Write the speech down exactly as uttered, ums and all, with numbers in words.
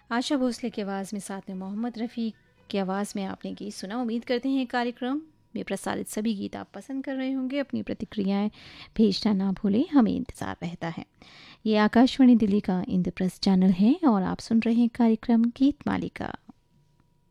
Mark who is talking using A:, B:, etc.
A: आशा भोसले की आवाज़ में, साथ में मोहम्मद रफ़ी की आवाज़ में आपने गीत सुना। उम्मीद करते हैं कार्यक्रम में प्रसारित सभी गीत आप पसंद कर रहे होंगे। अपनी प्रतिक्रियाएं भेजना ना भूलें, हमें इंतज़ार रहता है। ये आकाशवाणी दिल्ली का इंद्रप्रस्थ चैनल है और आप सुन रहे हैं कार्यक्रम गीत मालिका।